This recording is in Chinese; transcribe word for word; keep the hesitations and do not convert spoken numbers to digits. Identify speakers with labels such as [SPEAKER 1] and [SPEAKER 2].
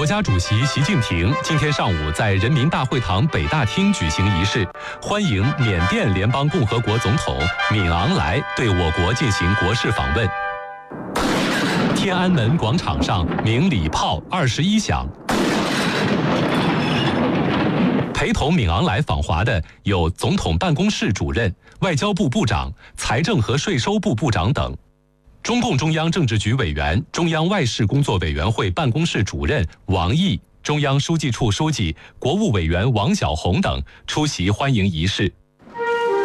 [SPEAKER 1] 国家主席习近平今天上午在人民大会堂北大厅举行仪式，欢迎缅甸联邦共和国总统敏昂莱对我国进行国事访问。天安门广场上鸣礼炮二十一响。陪同敏昂莱访华的有总统办公室主任、外交部部长、财政和税收部部长等。中共中央政治局委员、中央外事工作委员会办公室主任王毅、中央书记处书记、国务委员王晓红等出席欢迎仪式。